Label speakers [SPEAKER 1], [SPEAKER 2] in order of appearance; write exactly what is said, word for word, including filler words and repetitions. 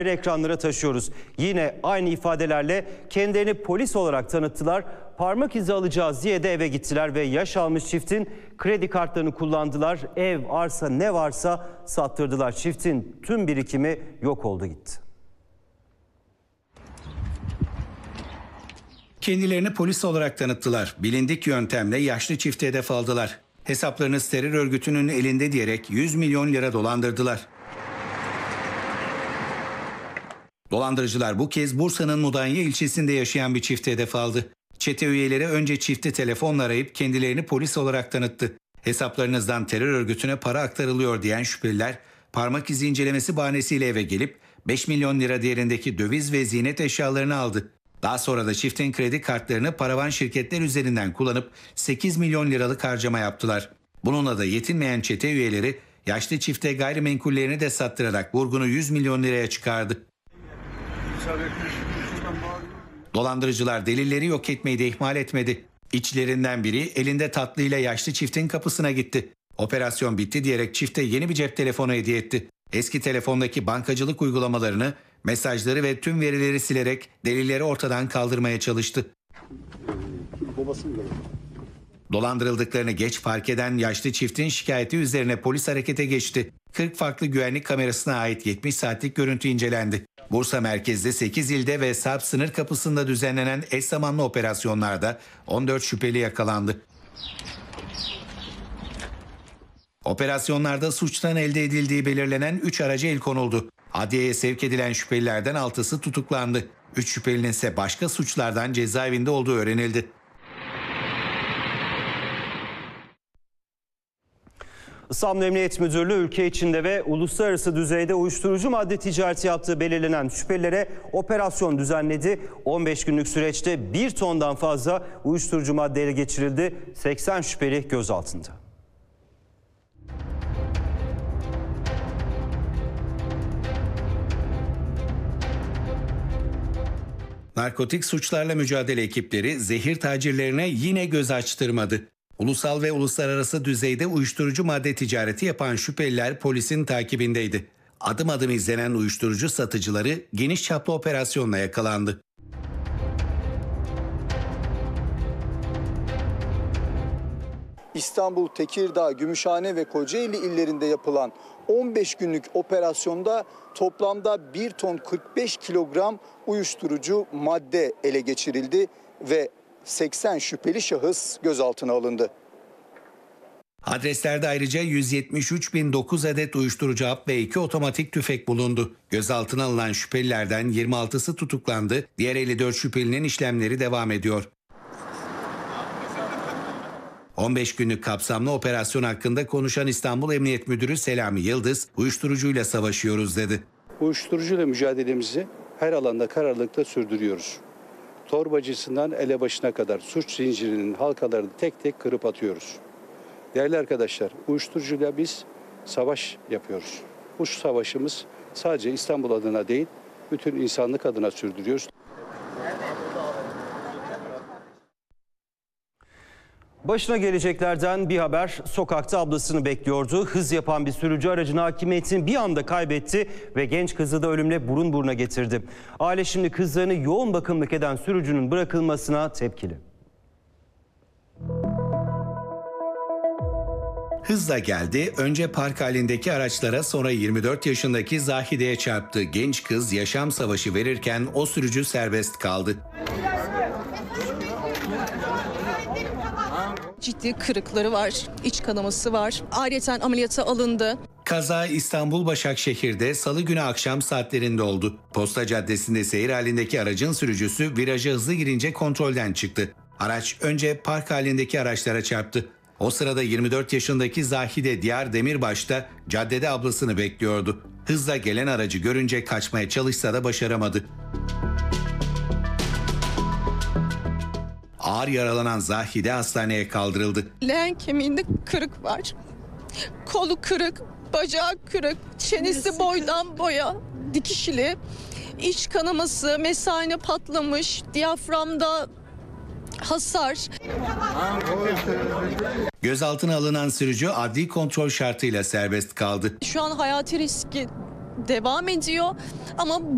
[SPEAKER 1] Ekranlara taşıyoruz. Yine aynı ifadelerle kendilerini polis olarak tanıttılar. Parmak izi alacağız diye de eve gittiler ve yaş almış çiftin kredi kartlarını kullandılar. Ev, arsa ne varsa sattırdılar. Çiftin tüm birikimi yok oldu gitti.
[SPEAKER 2] Kendilerini polis olarak tanıttılar. Bilindik yöntemle yaşlı çifte hedef aldılar. Hesaplarınız terör örgütünün elinde diyerek yüz milyon lira dolandırdılar. Dolandırıcılar bu kez Bursa'nın Mudanya ilçesinde yaşayan bir çifte hedef aldı. Çete üyeleri önce çifti telefonla arayıp kendilerini polis olarak tanıttı. Hesaplarınızdan terör örgütüne para aktarılıyor diyen şüpheliler parmak izi incelemesi bahanesiyle eve gelip beş milyon lira değerindeki döviz ve ziynet eşyalarını aldı. Daha sonra da çiftin kredi kartlarını paravan şirketler üzerinden kullanıp sekiz milyon liralık harcama yaptılar. Bununla da yetinmeyen çete üyeleri yaşlı çifte gayrimenkullerini de sattırarak vurgunu yüz milyon liraya çıkardı. Dolandırıcılar delilleri yok etmeyi de ihmal etmedi. İçlerinden biri elinde tatlıyla yaşlı çiftin kapısına gitti. Operasyon bitti diyerek çifte yeni bir cep telefonu hediye etti. Eski telefondaki bankacılık uygulamalarını, mesajları ve tüm verileri silerek delilleri ortadan kaldırmaya çalıştı. Dolandırıldıklarını geç fark eden yaşlı çiftin şikayeti üzerine polis harekete geçti. kırk farklı güvenlik kamerasına ait yetmiş saatlik görüntü incelendi. Bursa merkezde sekiz ilde ve Sarp sınır kapısında düzenlenen eş zamanlı operasyonlarda on dört şüpheli yakalandı. Operasyonlarda suçtan elde edildiği belirlenen üç araca el konuldu. Adliyeye sevk edilen şüphelilerden altısı tutuklandı. üç şüphelinin ise başka suçlardan cezaevinde olduğu öğrenildi.
[SPEAKER 1] İstanbul Emniyet Müdürlüğü ülke içinde ve uluslararası düzeyde uyuşturucu madde ticareti yaptığı belirlenen şüphelilere operasyon düzenledi. on beş günlük süreçte bir tondan fazla uyuşturucu madde ele geçirildi. seksen şüpheli gözaltında.
[SPEAKER 2] Narkotik suçlarla mücadele ekipleri zehir tacirlerine yine göz açtırmadı. Ulusal ve uluslararası düzeyde uyuşturucu madde ticareti yapan şüpheliler polisin takibindeydi. Adım adım izlenen uyuşturucu satıcıları geniş çaplı operasyonla yakalandı.
[SPEAKER 3] İstanbul, Tekirdağ, Gümüşhane ve Kocaeli illerinde yapılan on beş günlük operasyonda toplamda bir ton kırk beş kilogram uyuşturucu madde ele geçirildi ve seksen şüpheli şahıs gözaltına alındı.
[SPEAKER 2] Adreslerde ayrıca yüz yetmiş üç bin dokuz adet uyuşturucu hap ve iki otomatik tüfek bulundu. Gözaltına alınan şüphelilerden yirmi altısı tutuklandı. Diğer elli dört şüphelinin işlemleri devam ediyor. on beş günlük kapsamlı operasyon hakkında konuşan İstanbul Emniyet Müdürü Selami Yıldız, uyuşturucuyla savaşıyoruz dedi.
[SPEAKER 4] Uyuşturucuyla mücadelemizi her alanda kararlılıkla sürdürüyoruz. Torbacısından elebaşına kadar suç zincirinin halkalarını tek tek kırıp atıyoruz. Değerli arkadaşlar, uyuşturucuyla biz savaş yapıyoruz. Bu savaşımız sadece İstanbul adına değil, bütün insanlık adına sürdürüyoruz.
[SPEAKER 1] Başına geleceklerden bir haber. Sokakta ablasını bekliyordu. Hız yapan bir sürücü aracın hakimiyetini bir anda kaybetti ve genç kızı da ölümle burun buruna getirdi. Aile şimdi kızlarını yoğun bakımlık eden sürücünün bırakılmasına tepkili.
[SPEAKER 2] Hızla geldi, önce park halindeki araçlara sonra yirmi dört yaşındaki Zahide'ye çarptı. Genç kız yaşam savaşı verirken o sürücü serbest kaldı.
[SPEAKER 5] Ciddi kırıkları var, iç kanaması var. Ayrıca ameliyata alındı.
[SPEAKER 2] Kaza İstanbul Başakşehir'de salı günü akşam saatlerinde oldu. Posta Caddesi'nde seyir halindeki aracın sürücüsü viraja hızlı girince kontrolden çıktı. Araç önce park halindeki araçlara çarptı. O sırada yirmi dört yaşındaki Zahide Diyar Demirbaş da caddede ablasını bekliyordu. Hızla gelen aracı görünce kaçmaya çalışsa da başaramadı. Ağır yaralanan Zahide hastaneye kaldırıldı.
[SPEAKER 5] Leğen kemiğinde kırık var. Kolu kırık, bacağı kırık, çenesi boydan boya dikişli. İç kanaması, mesane patlamış, diyaframda hasar.
[SPEAKER 2] Gözaltına alınan sürücü adli kontrol şartıyla serbest kaldı.
[SPEAKER 5] Şu an hayati riski devam ediyor ama